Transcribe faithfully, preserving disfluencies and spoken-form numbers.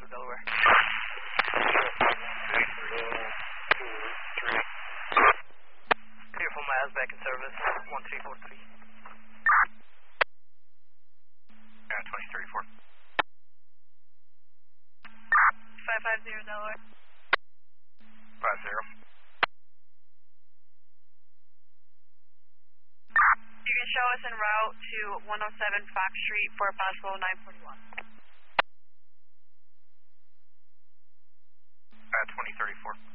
to Delaware. Beautiful miles back in service, one three four three. Yeah, twenty thirty-four. five five zero Delaware. five zero. You can show us en route to one oh seven Fox Street for a possible nine forty-one. Uh, twenty thirty-four.